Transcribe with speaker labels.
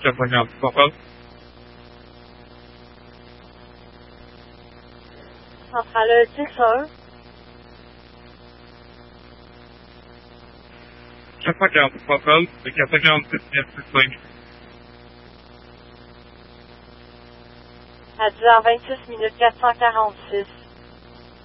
Speaker 1: Centrale 6,
Speaker 2: Centrale 6-1.
Speaker 1: Centrale 6, le 446
Speaker 2: À 10h26 446.